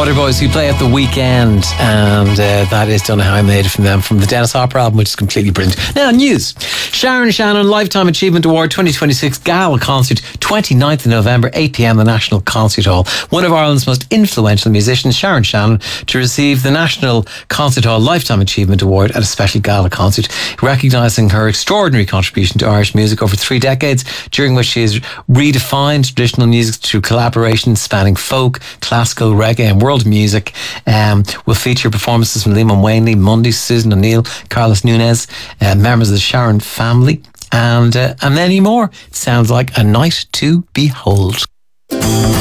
Waterboys, who play at the weekend, and that is Don't Know How I Made It from them, from the Dennis Hopper album, which is completely brilliant. Now, news. Sharon Shannon Lifetime Achievement Award 2026 Gala Concert, 29th of November, 8pm, the National Concert Hall. One of Ireland's most influential musicians, Sharon Shannon, to receive the National Concert Hall Lifetime Achievement Award at a special gala concert, recognising her extraordinary contribution to Irish music over 3 decades, during which she has redefined traditional music through collaborations spanning folk, classical, reggae and world music. Will feature performances from Liam Wainley, Mundy, Susan O'Neill, Carlos Nunez, members of the Sharon family, and many more. It sounds like a night to behold.